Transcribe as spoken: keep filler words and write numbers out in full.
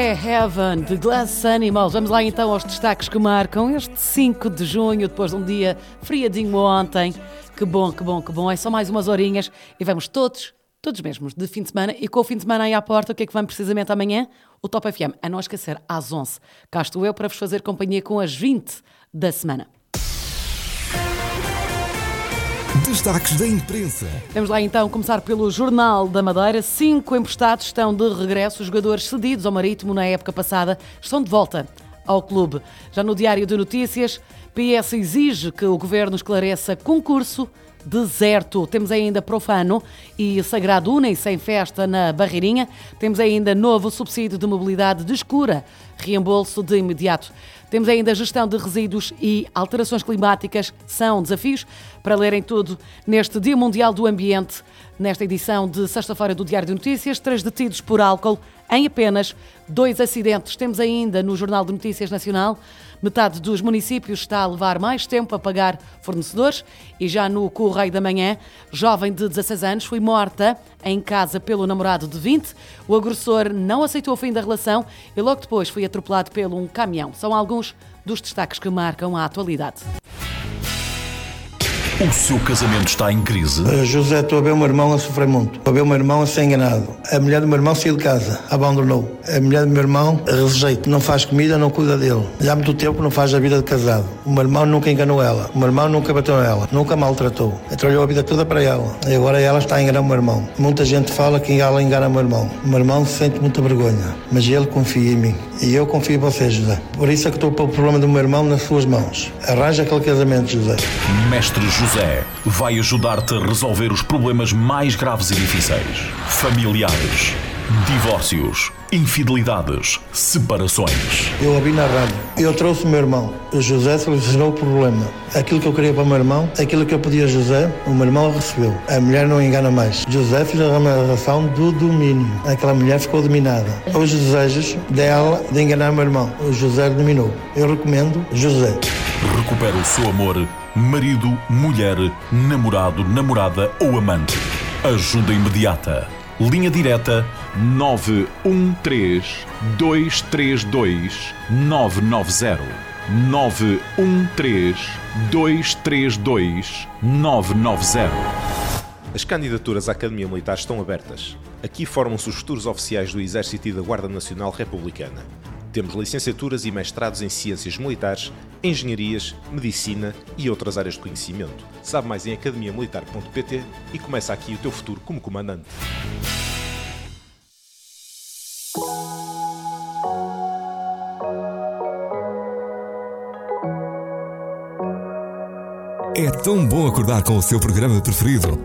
É Heaven, de Glass Animals. Vamos lá então aos destaques que marcam este cinco de junho, depois de um dia friadinho ontem. Que bom, que bom, que bom. É só mais umas horinhas e vamos todos, todos mesmos, de fim de semana. E com o fim de semana aí à porta, o que é que vamos precisamente amanhã? O Top F M. A não esquecer, às onze. Cá estou eu para vos fazer companhia com as vinte da semana. Destaques da imprensa. Vamos lá então começar pelo Jornal da Madeira. Cinco emprestados estão de regresso. Os jogadores cedidos ao Marítimo na época passada estão de volta ao clube. Já no Diário de Notícias, P S exige que o Governo esclareça concurso deserto. Temos ainda Profano e Sagrado unem-se em festa na Barreirinha. Temos ainda novo subsídio de mobilidade de escura, reembolso de imediato. Temos ainda gestão de resíduos e alterações climáticas, são desafios. Para lerem tudo neste Dia Mundial do Ambiente, nesta edição de sexta-feira do Diário de Notícias, três detidos por álcool em apenas dois acidentes. Temos ainda no Jornal de Notícias Nacional, metade dos municípios está a levar mais tempo a pagar fornecedores. E já no Correio da Manhã, jovem de dezasseis anos foi morta em casa pelo namorado de vinte. O agressor não aceitou o fim da relação e logo depois foi atropelado pelo um caminhão. São alguns dos destaques que marcam a atualidade. O seu casamento está em crise? Uh, José, estou a ver o meu irmão a sofrer muito. Estou a ver o meu irmão a ser enganado. A mulher do meu irmão saiu de casa, abandonou. A mulher do meu irmão rejeita, não faz comida, não cuida dele. Já há muito tempo não faz a vida de casado. O meu irmão nunca enganou ela. O meu irmão nunca bateu nela, nunca maltratou. Trabalhou a vida toda para ela. E agora ela está a enganar o meu irmão. Muita gente fala que ela engana o meu irmão. O meu irmão sente muita vergonha, mas ele confia em mim. E eu confio em você, José. Por isso é que estou a pôr o problema do meu irmão nas suas mãos. Arranja aquele casamento, José. Mestre José vai ajudar-te a resolver os problemas mais graves e difíceis. Familiares, divórcios, infidelidades, separações. Eu ouvi na rádio. Eu trouxe o meu irmão. O José solucionou o problema. Aquilo que eu queria para o meu irmão, aquilo que eu pedia a José, o meu irmão recebeu. A mulher não engana mais. José fez a relação do domínio. Aquela mulher ficou dominada. Os desejos dela de enganar o meu irmão. O José dominou. Eu recomendo José. Recupera o seu amor, marido, mulher, namorado, namorada ou amante. Ajuda imediata. Linha direta nove um três, dois três dois, nove nove zero. nove um três, dois três dois, nove nove zero. As candidaturas à Academia Militar estão abertas. Aqui formam-se os futuros oficiais do Exército e da Guarda Nacional Republicana. Temos licenciaturas e mestrados em Ciências Militares, Engenharias, Medicina e outras áreas de conhecimento. Sabe mais em academia militar ponto pt e começa aqui o teu futuro como comandante. É tão bom acordar com o seu programa preferido.